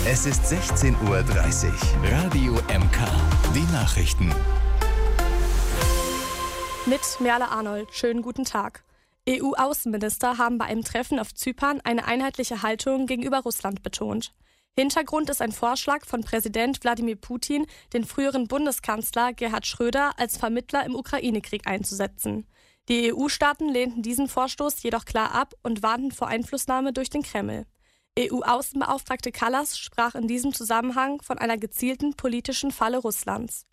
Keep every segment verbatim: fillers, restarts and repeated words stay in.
Es ist sechzehn Uhr dreißig. Radio M K. Die Nachrichten. Mit Merle Arnold. Schönen guten Tag. E U-Außenminister haben bei einem Treffen auf Zypern eine einheitliche Haltung gegenüber Russland betont. Hintergrund ist ein Vorschlag von Präsident Wladimir Putin, den früheren Bundeskanzler Gerhard Schröder als Vermittler im Ukraine-Krieg einzusetzen. Die E U-Staaten lehnten diesen Vorstoß jedoch klar ab und warnten vor Einflussnahme durch den Kreml. E U-Außenbeauftragte Kallas sprach in diesem Zusammenhang von einer gezielten politischen Falle Russlands.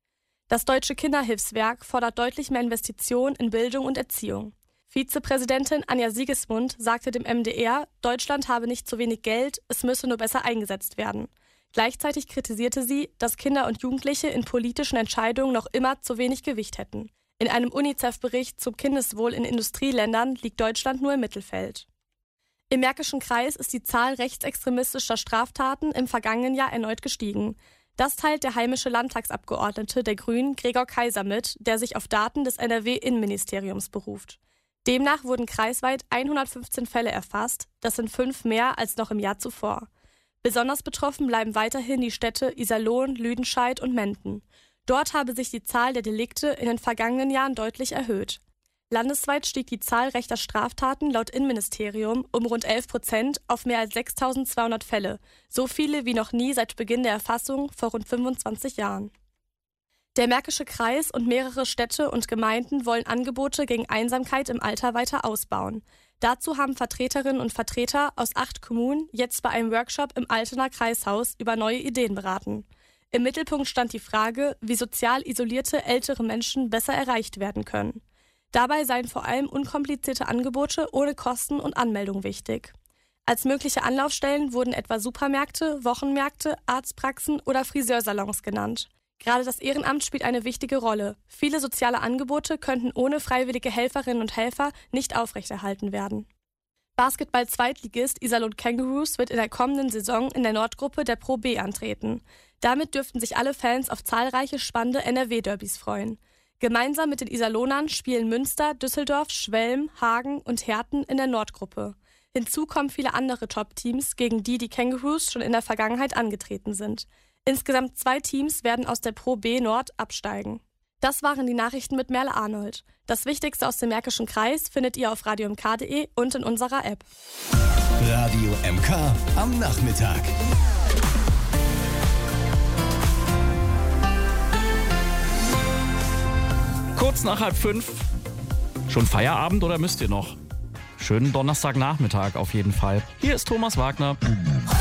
Das Deutsche Kinderhilfswerk fordert deutlich mehr Investitionen in Bildung und Erziehung. Vizepräsidentin Anja Siegesmund sagte dem M D R, Deutschland habe nicht zu wenig Geld, es müsse nur besser eingesetzt werden. Gleichzeitig kritisierte sie, dass Kinder und Jugendliche in politischen Entscheidungen noch immer zu wenig Gewicht hätten. In einem UNICEF-Bericht zum Kindeswohl in Industrieländern liegt Deutschland nur im Mittelfeld. Im Märkischen Kreis ist die Zahl rechtsextremistischer Straftaten im vergangenen Jahr erneut gestiegen. Das teilt der heimische Landtagsabgeordnete der Grünen Gregor Kaiser mit, der sich auf Daten des N R W-Innenministeriums beruft. Demnach wurden kreisweit hundertfünfzehn Fälle erfasst, das sind fünf mehr als noch im Jahr zuvor. Besonders betroffen bleiben weiterhin die Städte Iserlohn, Lüdenscheid und Menden. Dort habe sich die Zahl der Delikte in den vergangenen Jahren deutlich erhöht. Landesweit stieg die Zahl rechter Straftaten laut Innenministerium um rund elf Prozent auf mehr als sechstausendzweihundert Fälle, so viele wie noch nie seit Beginn der Erfassung vor rund fünfundzwanzig Jahren. Der Märkische Kreis und mehrere Städte und Gemeinden wollen Angebote gegen Einsamkeit im Alter weiter ausbauen. Dazu haben Vertreterinnen und Vertreter aus acht Kommunen jetzt bei einem Workshop im Altener Kreishaus über neue Ideen beraten. Im Mittelpunkt stand die Frage, wie sozial isolierte ältere Menschen besser erreicht werden können. Dabei seien vor allem unkomplizierte Angebote ohne Kosten und Anmeldung wichtig. Als mögliche Anlaufstellen wurden etwa Supermärkte, Wochenmärkte, Arztpraxen oder Friseursalons genannt. Gerade das Ehrenamt spielt eine wichtige Rolle. Viele soziale Angebote könnten ohne freiwillige Helferinnen und Helfer nicht aufrechterhalten werden. Basketball-Zweitligist Iserlohn Kangaroos wird in der kommenden Saison in der Nordgruppe der Pro B antreten. Damit dürften sich alle Fans auf zahlreiche spannende N R W-Derbys freuen. Gemeinsam mit den Iserlohnern spielen Münster, Düsseldorf, Schwelm, Hagen und Herten in der Nordgruppe. Hinzu kommen viele andere Top-Teams, gegen die die Kangaroos schon in der Vergangenheit angetreten sind. Insgesamt zwei Teams werden aus der Pro B Nord absteigen. Das waren die Nachrichten mit Merle Arnold. Das Wichtigste aus dem Märkischen Kreis findet ihr auf radio m k punkt de und in unserer App. Radio M K am Nachmittag. Kurz nach halb fünf. Schon Feierabend oder müsst ihr noch? Schönen Donnerstagnachmittag auf jeden Fall. Hier ist Thomas Wagner.